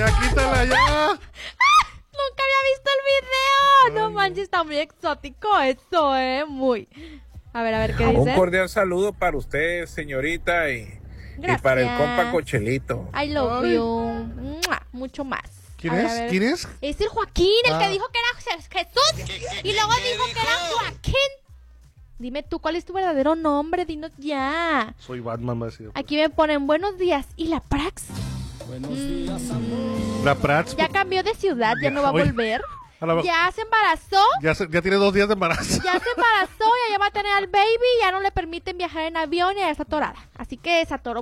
quítala ya. Nunca había visto el video. No manches, está muy exótico eso, muy. A ver, ¿qué dice? Un cordial saludo para usted, señorita, y para el compa Cochelito. I love you. ¡Mua! Mucho más. ¿Quién es? ¿Quién es? Es el Joaquín, el que dijo que era Jesús. Y luego dijo que era Joaquín. Dime tú, ¿cuál es tu verdadero nombre? Dinos ya. Soy Batman, va a decir. Aquí me ponen buenos días. ¿Y la Prax? Buenos días, amor. La Prats. Ya cambió de ciudad, ya no va a Oye, volver. a la- Ya se embarazó. Ya tiene 2 días de embarazo. Ya se embarazó, ya va a tener al baby, ya no le permiten viajar en avión y ya está atorada. Así que se atoró